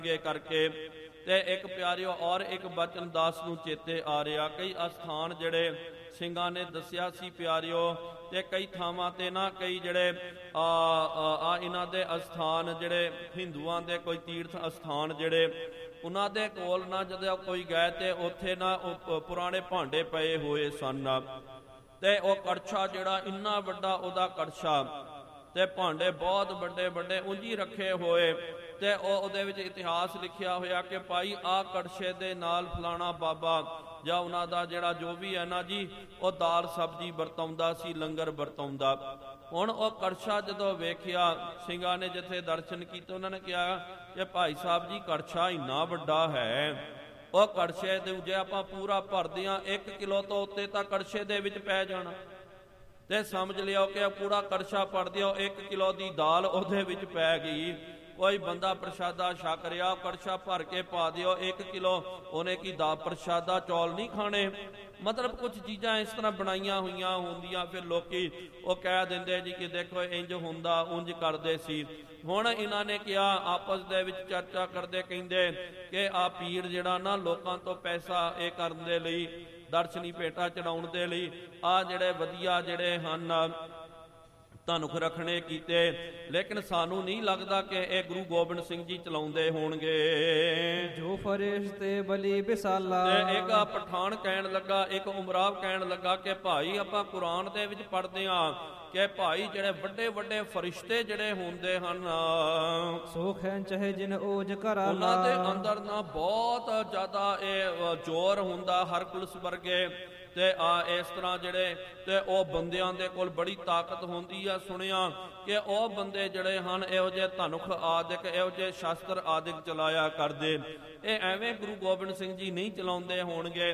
ਕਰਕੇ। ਤੇ ਇੱਕ ਪਿਆਰਿਓ ਔਰ ਇੱਕ ਬਚਨ ਦਾਸ ਨੂੰ ਚੇਤੇ ਆ ਰਿਹਾ, ਕਈ ਅਸਥਾਨ ਜਿਹੜੇ ਸਿੰਘਾਂ ਨੇ ਦੱਸਿਆ ਸੀ ਪਿਆਰਿਓ, ਤੇ ਕਈ ਥਾਵਾਂ ਤੇ ਨਾ ਕਈ ਜਿਹੜੇ ਇਹਨਾਂ ਦੇ ਅਸਥਾਨ ਜਿਹੜੇ ਹਿੰਦੂਆਂ ਦੇ ਕੋਈ ਤੀਰਥ ਅਸਥਾਨ ਜਿਹੜੇ ਉਹਨਾਂ ਦੇ ਕੋਲ ਨਾ ਜਦੋਂ ਕੋਈ ਗਏ ਤੇ ਉੱਥੇ ਨਾ ਪੁਰਾਣੇ ਭਾਂਡੇ ਪਏ ਹੋਏ ਸਨ, ਤੇ ਉਹ ਕੜਛਾ ਜਿਹੜਾ ਇੰਨਾ ਵੱਡਾ ਉਹਦਾ ਕੜਛਾ, ਤੇ ਭਾਂਡੇ ਬਹੁਤ ਵੱਡੇ ਵੱਡੇ ਉਂਝੀ ਰੱਖੇ ਹੋਏ, ਤੇ ਉਹਦੇ ਵਿੱਚ ਇਤਿਹਾਸ ਲਿਖਿਆ ਹੋਇਆ ਕਿ ਭਾਈ ਆਹ ਕੜਛੇ ਦੇ ਨਾਲ ਫਲਾਣਾ ਬਾਬਾ ਜਾਂ ਉਹਨਾਂ ਦਾ ਜਿਹੜਾ ਜੋ ਵੀ ਹੈ ਨਾ ਜੀ, ਉਹ ਦਾਲ ਸਬਜ਼ੀ ਵਰਤਾਉਂਦਾ ਸੀ, ਲੰਗਰ ਵਰਤਾਉਂਦਾ। ਹੁਣ ਉਹ ਕੜਛਾ ਜਦੋਂ ਵੇਖਿਆ ਸਿੰਘਾਂ ਨੇ ਜਿੱਥੇ ਦਰਸ਼ਨ ਕੀਤੇ, ਉਹਨਾਂ ਨੇ ਕਿਹਾ ਕਿ ਭਾਈ ਸਾਹਿਬ ਜੀ ਕੜਛਾ ਇੰਨਾ ਵੱਡਾ ਹੈ, ਉਹ ਕੜਛੇ ਦੇ ਜੇ ਆਪਾਂ ਪੂਰਾ ਭਰਦੇ ਹਾਂ 1 ਕਿਲੋ ਤੋਂ ਉੱਤੇ ਤਾਂ ਕੜਛੇ ਦੇ ਵਿੱਚ ਪੈ ਜਾਣਾ, ਤੇ ਸਮਝ ਲਿਓ ਕਿ ਪੂਰਾ ਕੜਛਾ ਭਰ ਦਿਓ 1 ਕਿਲੋ ਦੀ ਦਾਲ ਉਹਦੇ ਵਿੱਚ ਪੈ ਗਈ। ਕੋਈ ਬੰਦਾ ਪ੍ਰਸ਼ਾਦਾ ਛਕ ਰਿਹਾ, ਕੜਛਾ ਭਰ ਕੇ ਪਾ ਦਿਓ 1 ਕਿਲੋ, ਉਹਨੇ ਕੀ ਦਾ ਪ੍ਰਸ਼ਾਦਾ ਚੌਲ ਨਹੀਂ ਖਾਣੇ। ਮਤਲਬ ਕੁਝ ਚੀਜ਼ਾਂ ਇਸ ਤਰ੍ਹਾਂ ਬਣਾਈਆਂ ਹੋਈਆਂ ਹੁੰਦੀਆਂ, ਫਿਰ ਲੋਕੀ ਉਹ ਕਹਿ ਦਿੰਦੇ ਜੀ ਕਿ ਦੇਖੋ ਇੰਜ ਹੁੰਦਾ, ਉਂਝ ਕਰਦੇ ਸੀ। ਹੁਣ ਇਹਨਾਂ ਨੇ ਕਿਹਾ ਆਪਸ ਦੇ ਵਿੱਚ ਚਰਚਾ ਕਰਦੇ, ਕਹਿੰਦੇ ਕਿ ਆਹ ਪੀਰ ਜਿਹੜਾ ਨਾ ਲੋਕਾਂ ਤੋਂ ਪੈਸਾ ਇਹ ਕਰਨ ਦੇ ਲਈ, ਦਰਸ਼ਨੀ ਭੇਟਾ ਚੜਾਉਣ ਦੇ ਲਈ ਆਹ ਜਿਹੜੇ ਵਧੀਆ ਜਿਹੜੇ ਹਨ ਧਨੁਖ ਰੱਖਣੇ ਕੀਤੇ, ਲੇਕਿਨ ਸਾਨੂੰ ਨਹੀਂ ਲੱਗਦਾ ਕਿ ਇਹ ਗੁਰੂ ਗੋਬਿੰਦ ਸਿੰਘ ਜੀ ਚਲਾਉਂਦੇ ਹੋਣਗੇ। ਜੋ ਫਰਿਸ਼ਤੇ ਬਲੀ ਬਿਸਾਲਾ। ਤੇ ਇੱਕ ਪਠਾਨ ਕਹਿਣ ਲੱਗਾ, ਇੱਕ ਉਮਰਾਵ ਕਹਿਣ ਲੱਗਾ ਕਿ ਭਾਈ ਆਪਾਂ ਕੁਰਾਨ ਦੇ ਵਿੱਚ ਪੜ੍ਹਦੇ ਹਾਂ ਕਿ ਭਾਈ ਜਿਹੜੇ ਵੱਡੇ ਵੱਡੇ ਫਰਿਸ਼ਤੇ ਜਿਹੜੇ ਹੁੰਦੇ ਹਨ, ਸੋਖ ਹੈ ਚਾਹੇ ਜਿਨ ਓਜ ਕਰਾਲਾ, ਉਹਨਾਂ ਦੇ ਅੰਦਰ ਨਾ ਬਹੁਤ ਜ਼ਿਆਦਾ ਇਹ ਜ਼ੋਰ ਹੁੰਦਾ, ਹਰਕੁਲਸ ਵਰਗੇ ਤੇ ਇਸ ਤਰ੍ਹਾਂ ਜਿਹੜੇ, ਤੇ ਉਹ ਬੰਦਿਆਂ ਦੇ ਕੋਲ ਬੜੀ ਤਾਕਤ ਹੁੰਦੀ ਆ। ਸੁਣਿਆ ਕਿ ਉਹ ਬੰਦੇ ਜਿਹੜੇ ਹਨ ਇਹੋ ਜਿਹੇ ਧਨੁਖ ਆਦਿਕ, ਇਹੋ ਜਿਹੇ ਸ਼ਾਸਤਰ ਆਦਿਕ ਚਲਾਇਆ ਕਰਦੇ। ਇਹ ਐਵੇਂ ਗੁਰੂ ਗੋਬਿੰਦ ਸਿੰਘ ਜੀ ਨਹੀਂ ਚਲਾਉਂਦੇ ਹੋਣਗੇ।